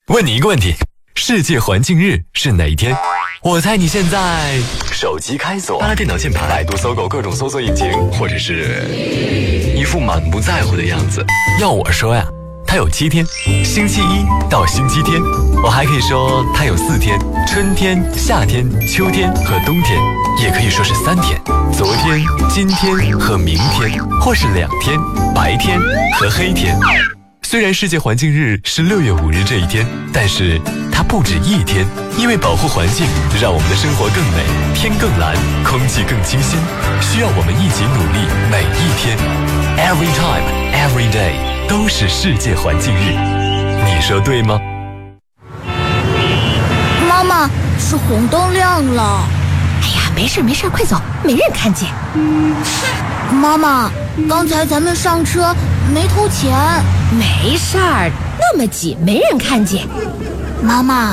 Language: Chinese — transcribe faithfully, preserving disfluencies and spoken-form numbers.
问你一个问题，世界环境日是哪一天？我猜你现在手机开锁，扒拉电脑键盘，百度、搜狗各种搜索引擎，或者是一副满不在乎的样子。要我说呀，它有七天，星期一到星期天。我还可以说它有四天，春天、夏天、秋天和冬天，也可以说是三天，昨天、今天和明天，或是两天，白天和黑天。虽然世界环境日是六月五日这一天，但是它不止一天，因为保护环境，让我们的生活更美，天更蓝，空气更清新，需要我们一起努力，每一天 ，every time, every day 都是世界环境日，你说对吗？ 妈妈，是红灯亮了。 哎呀，没事没事，快走，没人看见。 妈妈，刚才咱们上车没投钱。 没事儿，那么挤没人看见。 妈妈。